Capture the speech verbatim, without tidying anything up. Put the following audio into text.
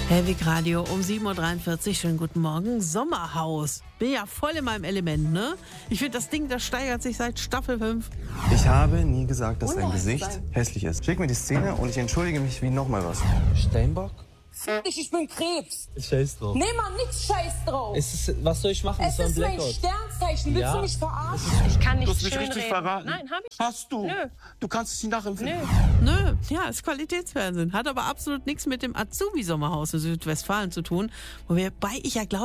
Hellwig Radio um sieben Uhr dreiundvierzig. Schönen guten Morgen. Sommerhaus. Bin ja voll in meinem Element, ne? Ich finde, das Ding, das steigert sich seit Staffel fünf. Ich habe nie gesagt, dass dein Unrecht Gesicht sein. hässlich ist. Schick mir die Szene und ich entschuldige mich wie nochmal was. Steinbock? Fick dich, ich bin Krebs. Scheiß drauf. Nee, Mann, nix Scheiß drauf. Es ist, was soll ich machen? Es so ein ist mein Blackout. Sternzeichen. Willst Ja. du mich verarschen? Ich kann nicht Du hast mich schön richtig reden. verraten. Nein, hab ich. Hast du? Nö. Du kannst es nicht nachempfinden. Nö. Nö, ja, ist Qualitätsfernsehen. Hat aber absolut nichts mit dem Azubi-Sommerhaus in Südwestfalen zu tun. Wobei ich ja glaube,